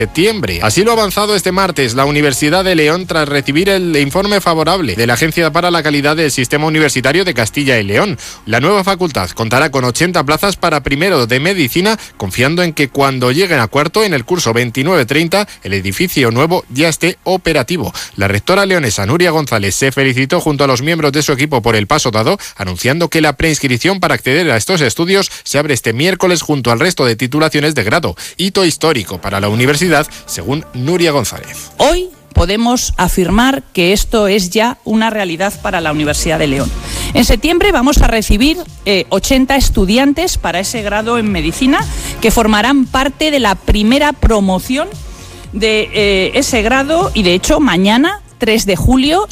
septiembre. Así lo ha avanzado este martes la Universidad de León tras recibir el informe favorable de la Agencia para la Calidad del Sistema Universitario de Castilla y León. La nueva facultad contará con 80 plazas para primero de medicina, confiando en que cuando lleguen a cuarto en el curso 29-30 el edificio nuevo ya esté operativo. La rectora leonesa Nuria González se felicitó junto a los miembros de su equipo por el paso dado, anunciando que la preinscripción para acceder a estos estudios se abre este miércoles junto al resto de titulaciones de grado. Hito histórico para la universidad, según Nuria González. Hoy podemos afirmar que esto es ya una realidad para la Universidad de León. En septiembre vamos a recibir 80 estudiantes para ese grado en medicina que formarán parte de la primera promoción de ese grado y de hecho mañana 3 de junio,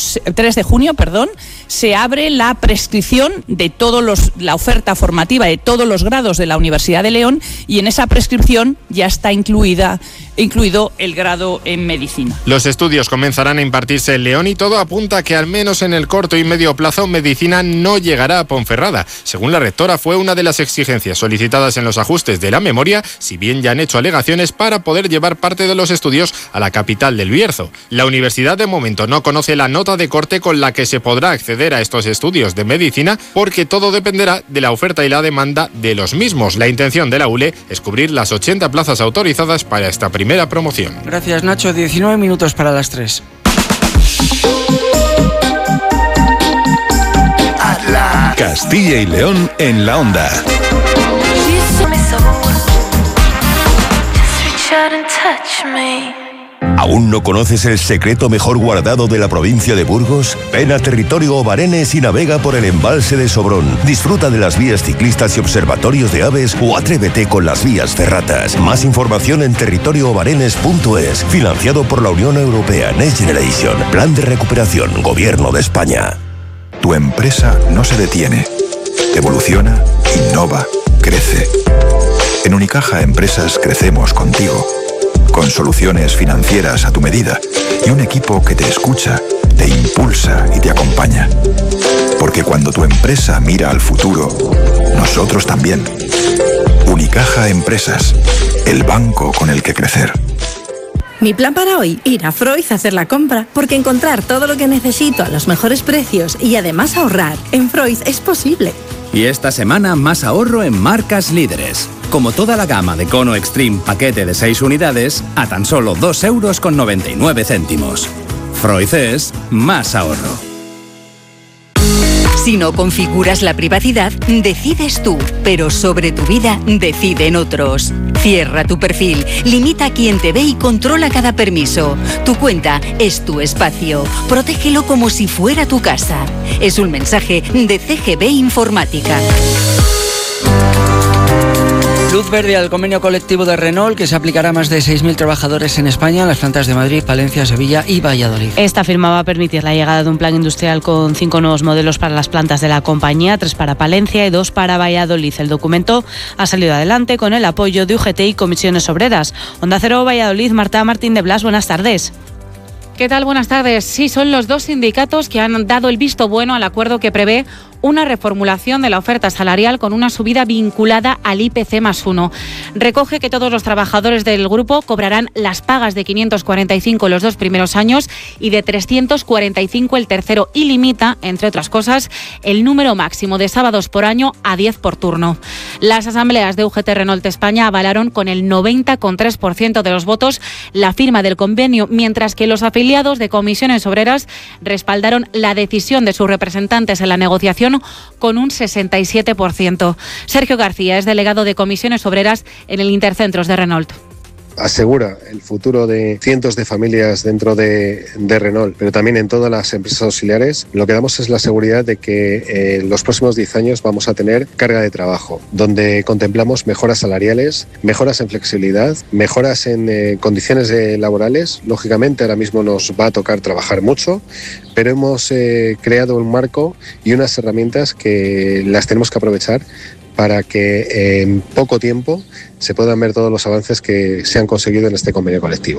se abre la prescripción de la oferta formativa de todos los grados de la Universidad de León y en esa prescripción ya está incluido el grado en medicina. Los estudios comenzarán a impartirse en León y todo apunta a que al menos en el corto y medio plazo medicina no llegará a Ponferrada. Según la rectora, fue una de las exigencias solicitadas en los ajustes de la memoria, si bien ya han hecho alegaciones para poder llevar parte de los estudios a la capital del Bierzo. La universidad de momento no conoce la nota de corte con la que se podrá acceder a estos estudios de medicina porque todo dependerá de la oferta y la demanda de los mismos. La intención de la ULE es cubrir las 80 plazas autorizadas para esta primera promoción. Gracias, Nacho. 19 minutos para las 3. Castilla y León en la onda. ¿Aún no conoces el secreto mejor guardado de la provincia de Burgos? Ven a Territorio Obarenes y navega por el embalse de Sobrón. Disfruta de las vías ciclistas y observatorios de aves o atrévete con las vías ferratas. Más información en territorioobarenes.es. Financiado por la Unión Europea Next Generation. Plan de recuperación. Gobierno de España. Tu empresa no se detiene. Evoluciona, innova, crece. En Unicaja Empresas crecemos contigo. Con soluciones financieras a tu medida y un equipo que te escucha, te impulsa y te acompaña. Porque cuando tu empresa mira al futuro, nosotros también. Unicaja Empresas, el banco con el que crecer. Mi plan para hoy, ir a Freud a hacer la compra, porque encontrar todo lo que necesito a los mejores precios y además ahorrar en Freud es posible. Y esta semana más ahorro en marcas líderes. Como toda la gama de Cono Extreme paquete de 6 unidades a tan solo 2,99 €. Freud es más ahorro. Si no configuras la privacidad, decides tú, pero sobre tu vida deciden otros. Cierra tu perfil, limita a quien te ve y controla cada permiso. Tu cuenta es tu espacio. Protégelo como si fuera tu casa. Es un mensaje de CGB Informática. Luz verde al convenio colectivo de Renault, que se aplicará a más de 6.000 trabajadores en España, en las plantas de Madrid, Palencia, Sevilla y Valladolid. Esta firma va a permitir la llegada de un plan industrial con 5 nuevos modelos para las plantas de la compañía, 3 para Palencia y 2 para Valladolid. El documento ha salido adelante con el apoyo de UGT y Comisiones Obreras. Onda Cero, Valladolid, Marta Martín de Blas, buenas tardes. ¿Qué tal? Buenas tardes. Sí, son los 2 sindicatos que han dado el visto bueno al acuerdo que prevé una reformulación de la oferta salarial con una subida vinculada al IPC más 1. Recoge que todos los trabajadores del grupo cobrarán las pagas de 545 los 2 primeros años y de 345 el tercero y limita, entre otras cosas, el número máximo de sábados por año a 10 por turno. Las asambleas de UGT Renault España avalaron con el 90,3% de los votos la firma del convenio, mientras que los afiliados de Comisiones Obreras respaldaron la decisión de sus representantes en la negociación con un 67%. Sergio García es delegado de Comisiones Obreras en el Intercentros de Renault. Asegura el futuro de cientos de familias dentro de Renault, pero también en todas las empresas auxiliares. Lo que damos es la seguridad de que en los próximos 10 años vamos a tener carga de trabajo, donde contemplamos mejoras salariales, mejoras en flexibilidad, mejoras en condiciones laborales. Lógicamente ahora mismo nos va a tocar trabajar mucho, pero hemos creado un marco y unas herramientas que las tenemos que aprovechar para que en poco tiempo se puedan ver todos los avances que se han conseguido en este convenio colectivo.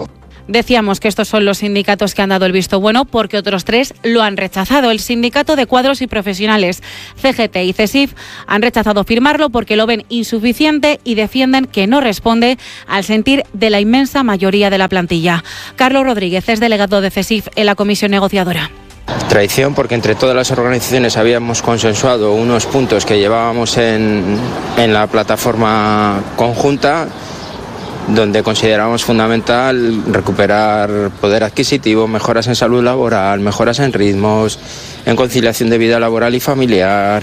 Decíamos que estos son los sindicatos que han dado el visto bueno porque otros 3 lo han rechazado. El Sindicato de Cuadros y Profesionales, CGT y CESIF, han rechazado firmarlo porque lo ven insuficiente y defienden que no responde al sentir de la inmensa mayoría de la plantilla. Carlos Rodríguez es delegado de CESIF en la comisión negociadora. Traición porque entre todas las organizaciones habíamos consensuado unos puntos que llevábamos en la plataforma conjunta, donde consideramos fundamental recuperar poder adquisitivo, mejoras en salud laboral, mejoras en ritmos, en conciliación de vida laboral y familiar,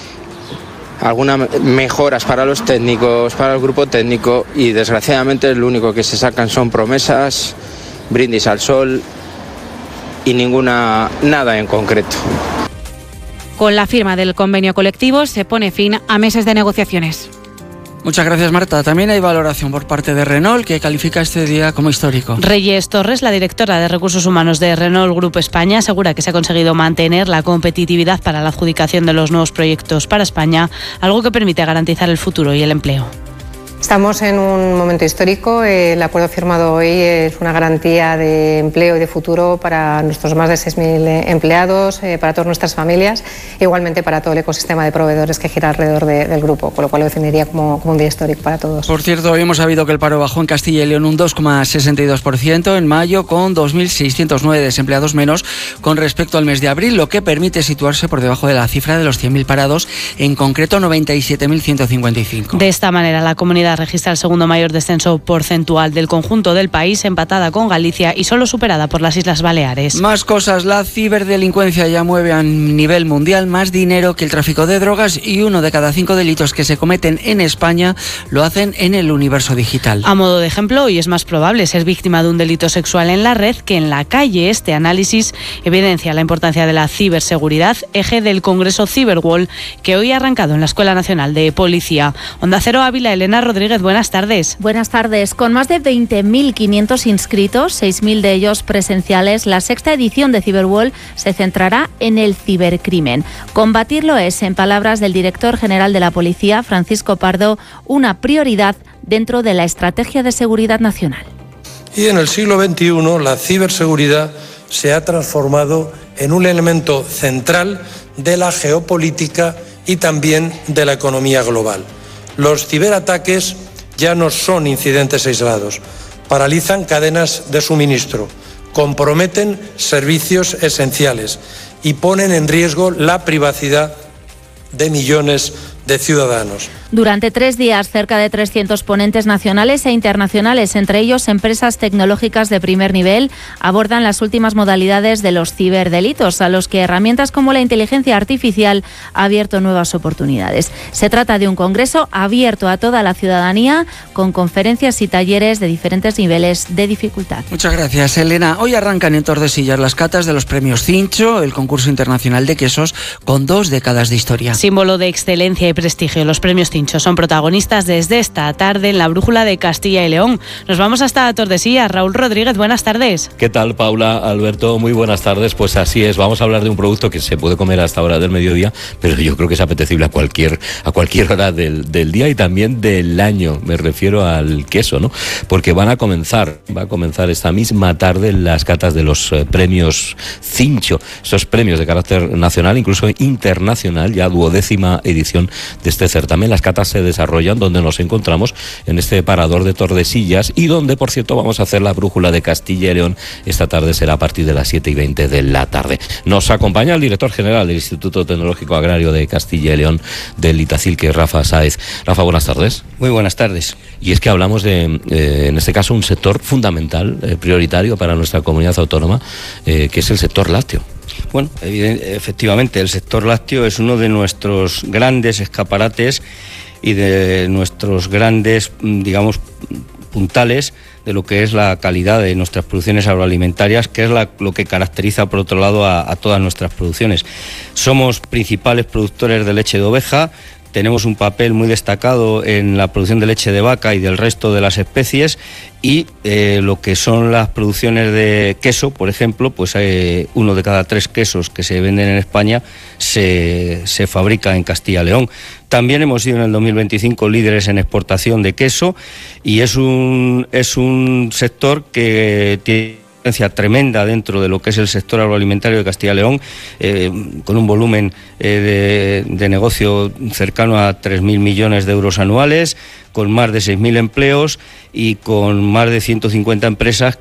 algunas mejoras para los técnicos, para el grupo técnico, y desgraciadamente lo único que se sacan son promesas, brindis al sol y nada en concreto. Con la firma del convenio colectivo se pone fin a meses de negociaciones. Muchas gracias, Marta. También hay valoración por parte de Renault, que califica este día como histórico. Reyes Torres, la directora de Recursos Humanos de Renault Group España, asegura que se ha conseguido mantener la competitividad para la adjudicación de los nuevos proyectos para España, algo que permite garantizar el futuro y el empleo. Estamos en un momento histórico. El acuerdo firmado hoy es una garantía de empleo y de futuro para nuestros más de 6.000 empleados, para todas nuestras familias, e igualmente para todo el ecosistema de proveedores que gira alrededor del grupo, con lo cual lo definiría como un día histórico para todos. Por cierto, hoy hemos sabido que el paro bajó en Castilla y León un 2,62% en mayo, con 2.609 desempleados menos con respecto al mes de abril, lo que permite situarse por debajo de la cifra de los 100.000 parados, en concreto 97.155. De esta manera, la comunidad registra el segundo mayor descenso porcentual del conjunto del país, empatada con Galicia y solo superada por las Islas Baleares. Más cosas. La ciberdelincuencia ya mueve a nivel mundial más dinero que el tráfico de drogas, y 1 de cada 5 delitos que se cometen en España lo hacen en el universo digital. A modo de ejemplo, hoy es más probable ser víctima de un delito sexual en la red que en la calle. Este análisis evidencia la importancia de la ciberseguridad, eje del Congreso Cyberwall, que hoy ha arrancado en la Escuela Nacional de Policía. Onda Cero Ávila, Elena Rodríguez, buenas tardes. Buenas tardes. Con más de 20.500 inscritos, 6.000 de ellos presenciales, la 6ª edición de Cyberwall se centrará en el cibercrimen. Combatirlo es, en palabras del director general de la Policía, Francisco Pardo, una prioridad dentro de la Estrategia de Seguridad Nacional. Y en el siglo XXI, la ciberseguridad se ha transformado en un elemento central de la geopolítica y también de la economía global. Los ciberataques ya no son incidentes aislados, paralizan cadenas de suministro, comprometen servicios esenciales y ponen en riesgo la privacidad de millones de ciudadanos. Durante 3 días, cerca de 300 ponentes nacionales e internacionales, entre ellos empresas tecnológicas de primer nivel, abordan las últimas modalidades de los ciberdelitos, a los que herramientas como la inteligencia artificial ha abierto nuevas oportunidades. Se trata de un congreso abierto a toda la ciudadanía, con conferencias y talleres de diferentes niveles de dificultad. Muchas gracias, Elena. Hoy arrancan en Tordesillas las catas de los premios Cincho, el concurso internacional de quesos, con 2 décadas de historia. Símbolo de excelencia y prestigio, los premios Cincho son protagonistas desde esta tarde en la Brújula de Castilla y León. Nos vamos hasta Tordesillas. Raúl Rodríguez, buenas tardes. ¿Qué tal, Paula, Alberto? Muy buenas tardes. Pues así es, vamos a hablar de un producto que se puede comer hasta hora del mediodía, pero yo creo que es apetecible a cualquier hora del día y también del año. Me refiero al queso, ¿no? Porque va a comenzar esta misma tarde las catas de los premios Cincho, esos premios de carácter nacional, incluso internacional, ya 12ª edición de este certamen. Las catas se desarrollan donde nos encontramos, en este parador de Tordesillas, y donde, por cierto, vamos a hacer la Brújula de Castilla y León. Esta tarde será a partir de las 7:20 de la tarde. Nos acompaña el director general del Instituto Tecnológico Agrario de Castilla y León, del Itacil, que es Rafa Sáez. Rafa, buenas tardes. Muy buenas tardes. Y es que hablamos de, en este caso, un sector fundamental, prioritario para nuestra comunidad autónoma, que es el sector lácteo. Bueno, efectivamente, el sector lácteo es uno de nuestros grandes escaparates y de nuestros grandes, digamos, puntales de lo que es la calidad de nuestras producciones agroalimentarias, que es lo que caracteriza, por otro lado, a todas nuestras producciones. Somos principales productores de leche de oveja, tenemos un papel muy destacado en la producción de leche de vaca y del resto de las especies, y lo que son las producciones de queso, por ejemplo, pues 1 de cada 3 quesos que se venden en España se fabrica en Castilla y León. También hemos sido en el 2025 líderes en exportación de queso, y es un sector que tiene tremenda dentro de lo que es el sector agroalimentario de Castilla y León, con un volumen de negocio cercano a 3.000 millones de euros anuales, con más de 6.000 empleos y con más de 150 empresas